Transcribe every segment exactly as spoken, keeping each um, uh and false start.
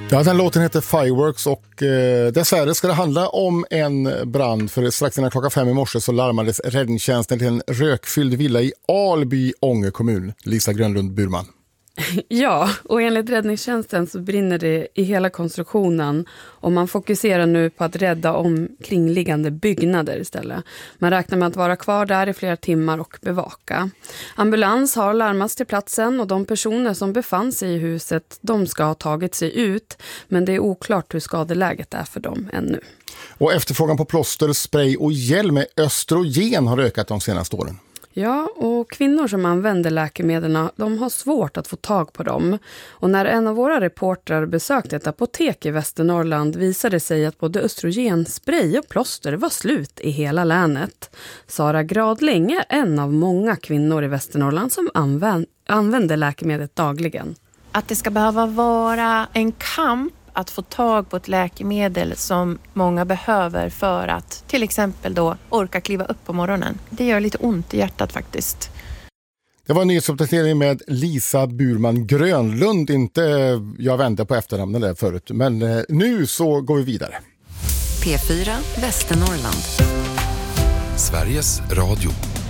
Ja, den låten heter Fireworks och eh, dessvärre ska det handla om en brand. För strax innan klockan fem i morse så larmades räddningstjänsten till en rökfylld villa i Alby, Ånge kommun. Lisa Grönlund Burman. Ja, och enligt räddningstjänsten så brinner det i hela konstruktionen och man fokuserar nu på att rädda omkringliggande byggnader istället. Man räknar med att vara kvar där i flera timmar och bevaka. Ambulans har larmats till platsen och de personer som befann sig i huset, de ska ha tagit sig ut, men det är oklart hur skadeläget är för dem ännu. Och efterfrågan på plåster, spray och gel med östrogen har ökat de senaste åren. Ja, och kvinnor som använder läkemedlen, de har svårt att få tag på dem. Och när en av våra reportrar besökte ett apotek i Västernorrland visade det sig att både östrogenspray och plåster var slut i hela länet. Sara Gradling är en av många kvinnor i Västernorrland som använder, använder läkemedlet dagligen. Att det ska behöva vara en kamp att få tag på ett läkemedel som många behöver för att till exempel då orka kliva upp på morgonen. Det gör lite ont i hjärtat faktiskt. Det var en nyhetsuppdatering med Lisa Burman Grönlund. Inte jag vände på efternamnen där förut, men nu så går vi vidare. P fyra Västernorrland. Sveriges Radio.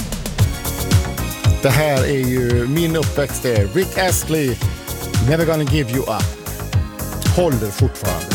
Det här är ju min uppväxt där. Rick Astley, Never Gonna Give You Up. Håller fortfarande.